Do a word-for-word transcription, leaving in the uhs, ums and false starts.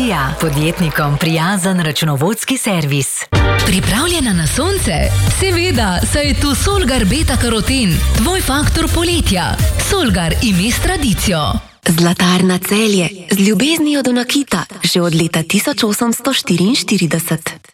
Vizija, podjetnikom prijazen računovodski servis. Pripravljena na sonce? Seveda, saj je tu Solgar Beta Karoten, tvoj faktor poletja. Solgar, ime s tradicijo. Zlatarna Celje, z ljubeznijo do nakita, že od leta tisoč osemsto štiriinštirideset.